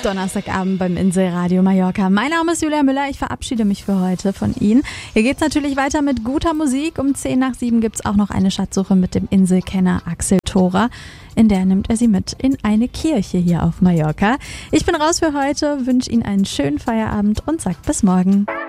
Donnerstagabend beim Inselradio Mallorca. Mein Name ist Julia Müller, ich verabschiede mich für heute von Ihnen. Hier geht's natürlich weiter mit guter Musik. Um 6:50 gibt's auch noch eine Schatzsuche mit dem Inselkenner Axel Thora. In der nimmt er Sie mit in eine Kirche hier auf Mallorca. Ich bin raus für heute, wünsche Ihnen einen schönen Feierabend und sag bis morgen.